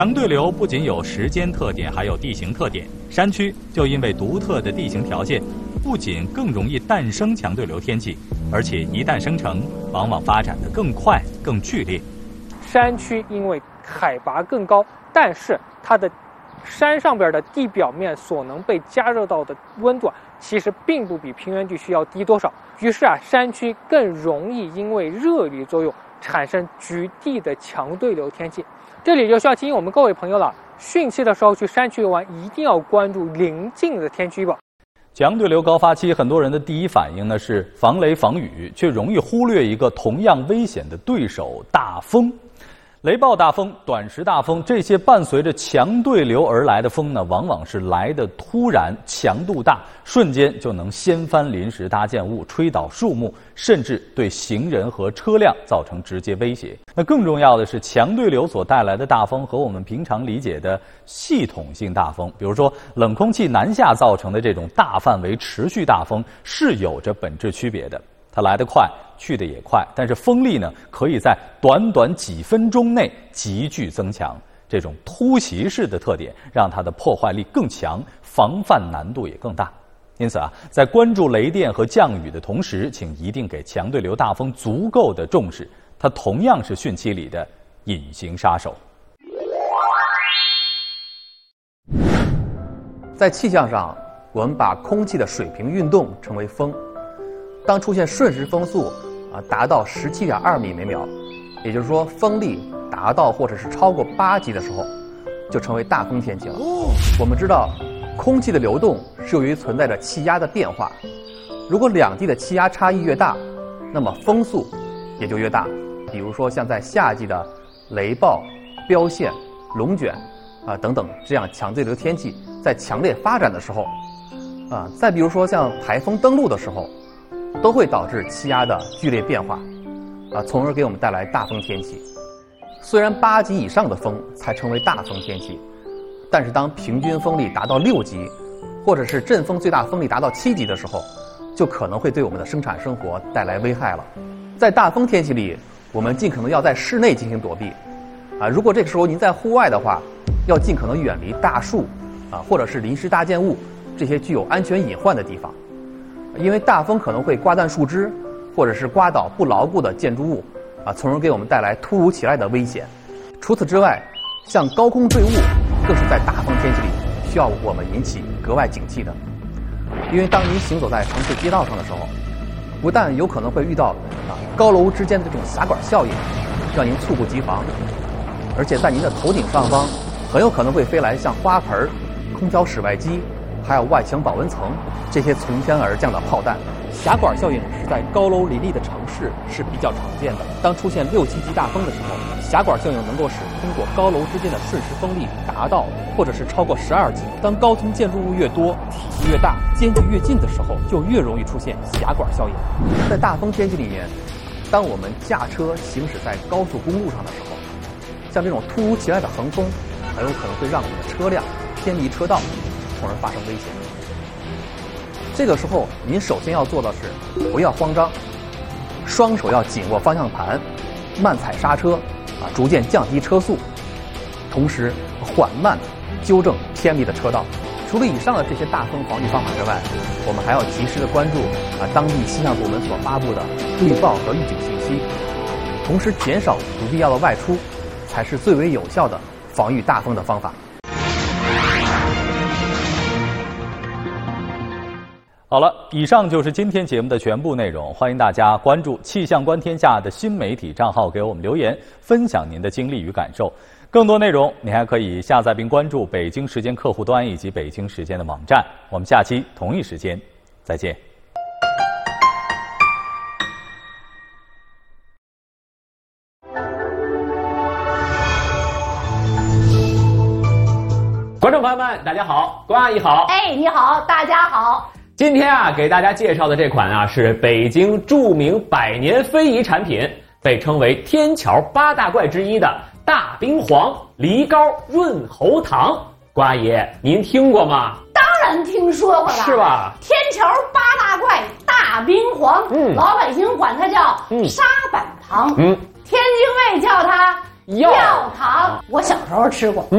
强对流不仅有时间特点，还有地形特点。山区就因为独特的地形条件，不仅更容易诞生强对流天气，而且一旦生成，往往发展得更快、更剧烈。 山区因为海拔更高，但是它的山上边的地表面所能被加热到的温度其实并不比平原地区要低多少。于是山区更容易因为热力作用产生局地的强对流天气。这里就需要提醒我们各位朋友了，汛期的时候去山区游玩，一定要关注临近的天气预报。 强对流高发期，很多人的第一反应呢是防雷防雨，却容易忽略一个同样危险的对手——大风。雷暴大风、短时大风，这些伴随着强对流而来的风呢，往往是来得突然、强度大，瞬间就能掀翻临时搭建物、吹倒树木，甚至对行人和车辆造成直接威胁。那更重要的是，强对流所带来的大风和我们平常理解的系统性大风，比如说冷空气南下造成的这种大范围持续大风，是有着本质区别的。它来得快，去得也快，但是风力呢，可以在短短几分钟内急剧增强。这种突袭式的特点，让它的破坏力更强，防范难度也更大。因此在关注雷电和降雨的同时，请一定给强对流大风足够的重视，它同样是汛期里的隐形杀手。 在气象上，我们把空气的水平运动称为风。当出现瞬时风速达到17.2米每秒，也就是说风力达到或者是超过8级的时候，就成为大风天气了。我们知道，空气的流动是由于存在着气压的变化，如果两地的气压差异越大，那么风速也就越大。比如说像在夏季的雷暴、飙线、龙卷等等这样强对流天气在强烈发展的时候再比如说像台风登陆的时候，都会导致气压的剧烈变化从而给我们带来大风天气。虽然8级以上的风才成为大风天气，但是当平均风力达到6级，或者是阵风最大风力达到7级的时候，就可能会对我们的生产生活带来危害了。在大风天气里，我们尽可能要在室内进行躲避如果这个时候您在户外的话，要尽可能远离大树或者是临时搭建物这些具有安全隐患的地方，因为大风可能会刮断树枝，或者是刮倒不牢固的建筑物从而给我们带来突如其来的危险。除此之外，像高空坠物更是在大风天气里需要我们引起格外警惕的。因为当您行走在城市街道上的时候，不但有可能会遇到高楼之间的这种狭管效应，让您猝不及防，而且在您的头顶上方很有可能会飞来像花盆、空调室外机还有外墙保温层这些从天而降的炮弹。狭管效应是在高楼林立的城市是比较常见的。当出现6、7级大风的时候，狭管效应能够使通过高楼之间的瞬时风力达到或者是超过12级。当高层建筑物越多、体积越大、间距越近的时候，就越容易出现狭管效应。在大风天气里面，当我们驾车行驶在高速公路上的时候，像这种突如其来的横风很有可能会让你的车辆偏离车道，从而发生危险。这个时候您首先要做的是不要慌张，双手要紧握方向盘，慢踩刹车逐渐降低车速，同时缓慢纠正偏离的车道。除了以上的这些大风防御方法之外，我们还要及时的关注当地气象部门所发布的预报和预警信息，同时减少不必要的外出，才是最为有效的防御大风的方法。 好了，以上就是今天节目的全部内容。欢迎大家关注气象观天下的新媒体账号，给我们留言，分享您的经历与感受。更多内容，你还可以下载并关注北京时间客户端以及北京时间的网站。我们下期同一时间再见。 观众朋友们，大家好，关阿姨好。 哎，你好，大家好。 今天给大家介绍的这款是北京著名百年非遗产品，被称为天桥8大怪之一的大冰黄梨膏润喉糖。关阿姨，您听过吗？ 当然听说过了， 是吧？ 天桥8大怪大冰黄，老百姓管它叫沙板糖，天津卫叫它药糖。我小时候吃过。